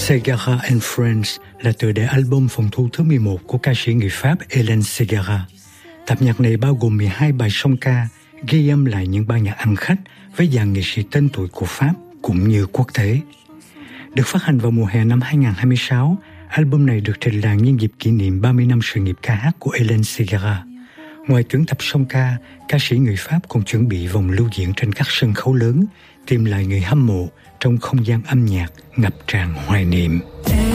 Segarra and Friends là tựa đề album phòng thu thứ 11 của ca sĩ người Pháp Hélène Segarra. Tập nhạc này bao gồm 12 bài song ca, ghi âm lại những ban nhạc ăn khách với dàn nghệ sĩ tên tuổi của Pháp cũng như quốc tế. Được phát hành vào mùa hè năm 2026, album này được trình làng nhân dịp kỷ niệm 30 năm sự nghiệp ca hát của Hélène Segarra. Ngoài tuyển tập song ca sĩ người Pháp còn chuẩn bị vòng lưu diễn trên các sân khấu lớn, tìm lại người hâm mộ trong không gian âm nhạc ngập tràn hoài niệm.